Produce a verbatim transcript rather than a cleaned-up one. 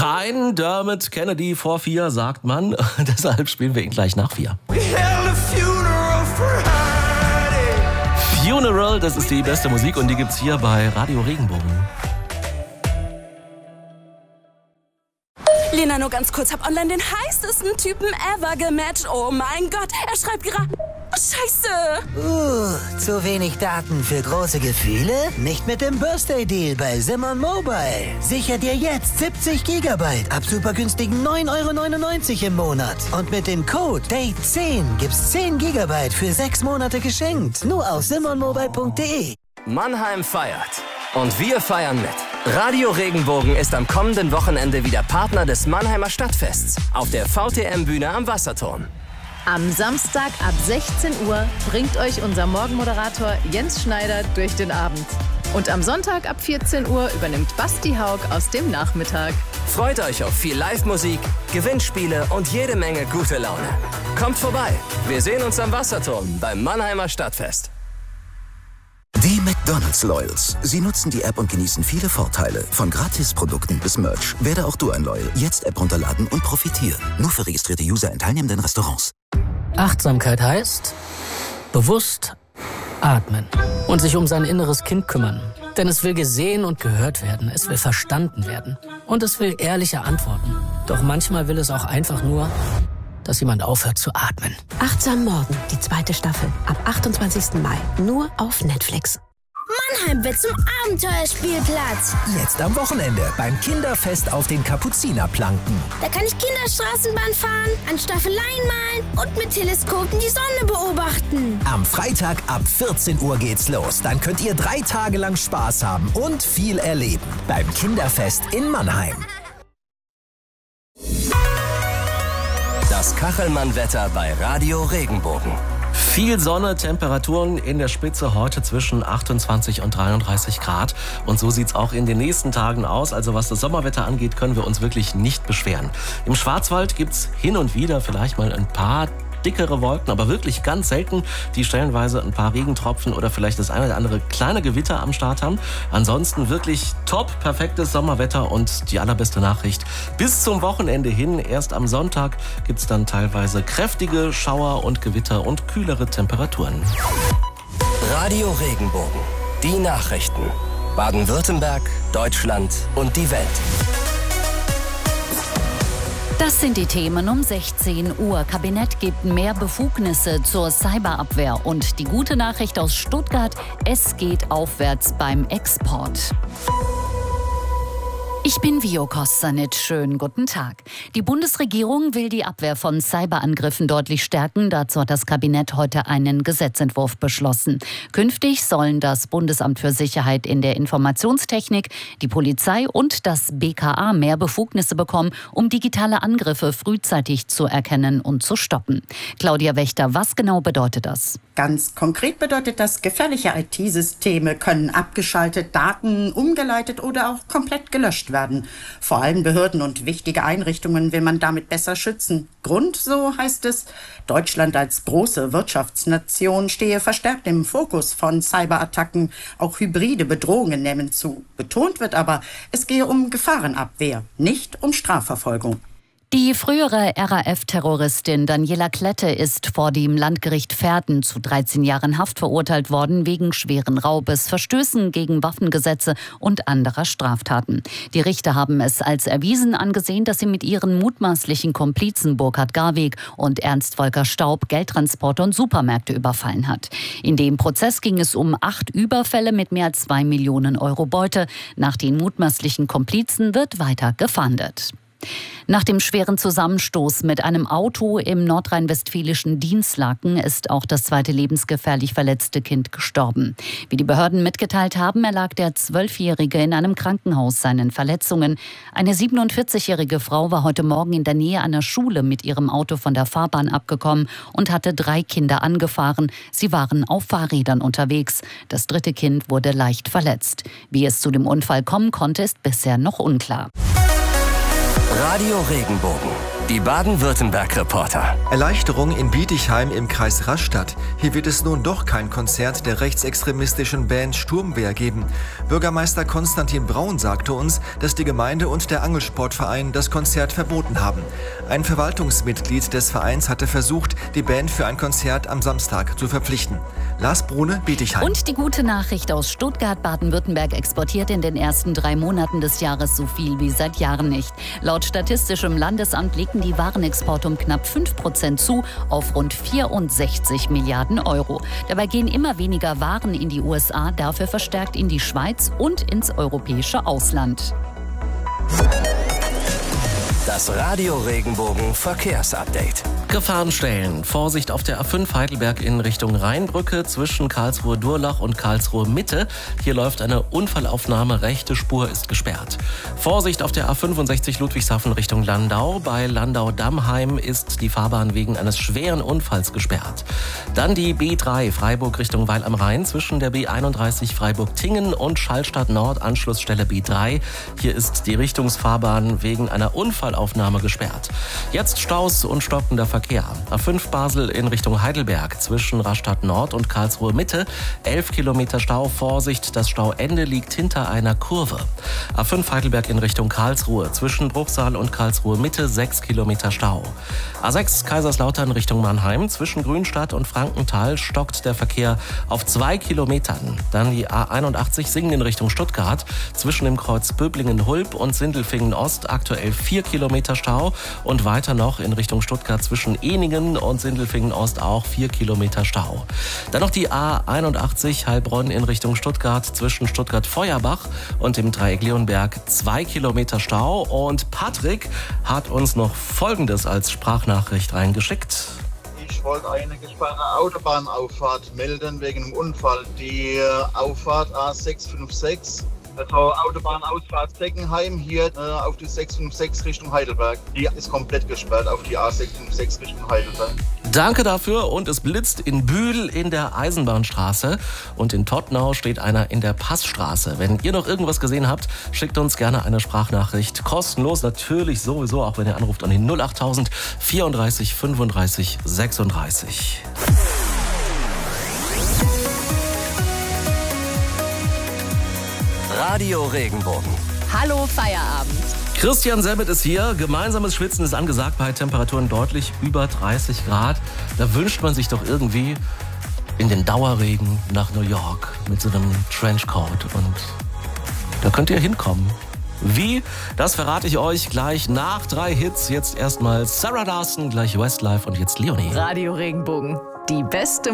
Kein Dermot Kennedy vor vier, sagt man. Deshalb spielen wir ihn gleich nach vier. Funeral, das ist die beste Musik und die gibt's hier bei Radio Regenbogen. Lena, nur ganz kurz, hab online den heißesten Typen ever gematcht. Oh mein Gott, er schreibt gerade... Oh, Scheiße! Uh, zu wenig Daten für große Gefühle? Nicht mit dem Birthday-Deal bei Simon Mobile. Sicher dir jetzt siebzig Gigabyte ab super günstigen neun Euro neunundneunzig im Monat. Und mit dem Code Date zehn gibt's zehn Gigabyte für sechs Monate geschenkt. Nur auf simon mobile punkt de. Mannheim feiert. Und wir feiern mit. Radio Regenbogen ist am kommenden Wochenende wieder Partner des Mannheimer Stadtfests auf der V T M-Bühne am Wasserturm. Am Samstag ab sechzehn Uhr bringt euch unser Morgenmoderator Jens Schneider durch den Abend. Und am Sonntag ab vierzehn Uhr übernimmt Basti Haug aus dem Nachmittag. Freut euch auf viel Live-Musik, Gewinnspiele und jede Menge gute Laune. Kommt vorbei, wir sehen uns am Wasserturm beim Mannheimer Stadtfest. Die McDonald's Loyals. Sie nutzen die App und genießen viele Vorteile. Von Gratisprodukten bis Merch. Werde auch du ein Loyal. Jetzt App runterladen und profitieren. Nur für registrierte User in teilnehmenden Restaurants. Achtsamkeit heißt bewusst atmen und sich um sein inneres Kind kümmern. Denn es will gesehen und gehört werden. Es will verstanden werden. Und es will ehrliche Antworten. Doch manchmal will es auch einfach nur, dass jemand aufhört zu atmen. Achtsam Morgen, die zweite Staffel. Ab achtundzwanzigsten Mai. Nur auf Netflix. Mannheim wird zum Abenteuerspielplatz. Jetzt am Wochenende beim Kinderfest auf den Kapuzinerplanken. Da kann ich Kinderstraßenbahn fahren, an Staffeleien malen und mit Teleskopen die Sonne beobachten. Am Freitag ab vierzehn Uhr geht's los. Dann könnt ihr drei Tage lang Spaß haben und viel erleben. Beim Kinderfest in Mannheim. Das Kachelmann-Wetter bei Radio Regenbogen. Viel Sonne, Temperaturen in der Spitze heute zwischen achtundzwanzig und dreiunddreißig Grad. Und so sieht's auch in den nächsten Tagen aus. Also was das Sommerwetter angeht, können wir uns wirklich nicht beschweren. Im Schwarzwald gibt's hin und wieder vielleicht mal ein paar dickere Wolken, aber wirklich ganz selten, die stellenweise ein paar Regentropfen oder vielleicht das eine oder andere kleine Gewitter am Start haben. Ansonsten wirklich top, perfektes Sommerwetter und die allerbeste Nachricht. Bis zum Wochenende hin, erst am Sonntag, gibt's dann teilweise kräftige Schauer und Gewitter und kühlere Temperaturen. Radio Regenbogen. Die Nachrichten. Baden-Württemberg, Deutschland und die Welt. Das sind die Themen um sechzehn Uhr. Kabinett gibt mehr Befugnisse zur Cyberabwehr. Und die gute Nachricht aus Stuttgart, es geht aufwärts beim Export. Ich bin Vio Kostanic. Schönen guten Tag. Die Bundesregierung will die Abwehr von Cyberangriffen deutlich stärken. Dazu hat das Kabinett heute einen Gesetzentwurf beschlossen. Künftig sollen das Bundesamt für Sicherheit in der Informationstechnik, die Polizei und das B K A mehr Befugnisse bekommen, um digitale Angriffe frühzeitig zu erkennen und zu stoppen. Claudia Wächter, was genau bedeutet das? Ganz konkret bedeutet das, gefährliche I T-Systeme können abgeschaltet, Daten umgeleitet oder auch komplett gelöscht werden. Vor allem Behörden und wichtige Einrichtungen will man damit besser schützen. Grund, so heißt es, Deutschland als große Wirtschaftsnation stehe verstärkt im Fokus von Cyberattacken. Auch hybride Bedrohungen nehmen zu. Betont wird aber, es gehe um Gefahrenabwehr, nicht um Strafverfolgung. Die frühere R A F-Terroristin Daniela Klette ist vor dem Landgericht Verden zu dreizehn Jahren Haft verurteilt worden wegen schweren Raubes, Verstößen gegen Waffengesetze und anderer Straftaten. Die Richter haben es als erwiesen angesehen, dass sie mit ihren mutmaßlichen Komplizen Burkhard Garweg und Ernst Volker Staub Geldtransporte und Supermärkte überfallen hat. In dem Prozess ging es um acht Überfälle mit mehr als zwei Millionen Euro Beute. Nach den mutmaßlichen Komplizen wird weiter gefahndet. Nach dem schweren Zusammenstoß mit einem Auto im nordrhein-westfälischen Dinslaken ist auch das zweite lebensgefährlich verletzte Kind gestorben. Wie die Behörden mitgeteilt haben, erlag der Zwölfjährige in einem Krankenhaus seinen Verletzungen. Eine siebenundvierzigjährige Frau war heute Morgen in der Nähe einer Schule mit ihrem Auto von der Fahrbahn abgekommen und hatte drei Kinder angefahren. Sie waren auf Fahrrädern unterwegs. Das dritte Kind wurde leicht verletzt. Wie es zu dem Unfall kommen konnte, ist bisher noch unklar. Radio Regenbogen. Die Baden-Württemberg-Reporter. Erleichterung in Bietigheim im Kreis Rastatt. Hier wird es nun doch kein Konzert der rechtsextremistischen Band Sturmwehr geben. Bürgermeister Konstantin Braun sagte uns, dass die Gemeinde und der Angelsportverein das Konzert verboten haben. Ein Verwaltungsmitglied des Vereins hatte versucht, die Band für ein Konzert am Samstag zu verpflichten. Lars Brune, Bietigheim. Und die gute Nachricht aus Stuttgart: Baden-Württemberg exportiert in den ersten drei Monaten des Jahres so viel wie seit Jahren nicht. Laut Statistischem Landesamt legten die Warenexporte um knapp fünf Prozent zu auf rund vierundsechzig Milliarden Euro. Dabei gehen immer weniger Waren in die U S A, dafür verstärkt in die Schweiz und ins europäische Ausland. Das Radio Regenbogen Verkehrsupdate. Gefahrenstellen. Vorsicht auf der A fünf Heidelberg in Richtung Rheinbrücke zwischen Karlsruhe-Durlach und Karlsruhe-Mitte. Hier läuft eine Unfallaufnahme, rechte Spur ist gesperrt. Vorsicht auf der A fünfundsechzig Ludwigshafen Richtung Landau. Bei Landau-Dammheim ist die Fahrbahn wegen eines schweren Unfalls gesperrt. Dann die B drei Freiburg Richtung Weil am Rhein zwischen der B einunddreißig Freiburg-Tingen und Schallstadt Nord Anschlussstelle B drei. Hier ist die Richtungsfahrbahn wegen einer Unfallaufnahme gesperrt. Jetzt Staus und stockender Verkehr. A fünf Basel in Richtung Heidelberg zwischen Rastatt Nord und Karlsruhe Mitte. elf Kilometer Stau. Vorsicht, das Stauende liegt hinter einer Kurve. A fünf Heidelberg in Richtung Karlsruhe zwischen Bruchsal und Karlsruhe Mitte. sechs Kilometer Stau. A sechs Kaiserslautern Richtung Mannheim zwischen Grünstadt und Frankenthal stockt der Verkehr auf zwei Kilometern. Dann die A einundachtzig Singen in Richtung Stuttgart zwischen dem Kreuz Böblingen-Hulb und Sindelfingen Ost. Aktuell vier Kilometer Stau und weiter noch in Richtung Stuttgart zwischen Eningen und Sindelfingen Ost auch vier Kilometer Stau. Dann noch die A einundachtzig Heilbronn in Richtung Stuttgart zwischen Stuttgart-Feuerbach und dem Dreieck Leonberg zwei Kilometer Stau. Und Patrick hat uns noch Folgendes als Sprachnachricht reingeschickt. Ich wollte eine gesperrte Autobahnauffahrt melden wegen einem Unfall. Die Auffahrt A sechs fünf sechs. Also Autobahnausfahrt Seckenheim hier äh, auf die sechs fünf sechs Richtung Heidelberg. Die ist komplett gesperrt auf die A sechs fünf sechs Richtung Heidelberg. Danke dafür. Und es blitzt in Bühl in der Eisenbahnstraße und in Tottnau steht einer in der Passstraße. Wenn ihr noch irgendwas gesehen habt, schickt uns gerne eine Sprachnachricht. Kostenlos natürlich sowieso, auch wenn ihr anruft an den null achttausend vierunddreißig fünfunddreißig sechsunddreißig. Radio Regenbogen. Hallo Feierabend. Christian Sebet ist hier. Gemeinsames Schwitzen ist angesagt bei Temperaturen deutlich über dreißig Grad. Da wünscht man sich doch irgendwie in den Dauerregen nach New York mit so einem Trenchcoat. Und da könnt ihr hinkommen. Wie? Das verrate ich euch gleich nach drei Hits. Jetzt erstmal Sarah Dawson, gleich Westlife und jetzt Leonie. Radio Regenbogen. Die beste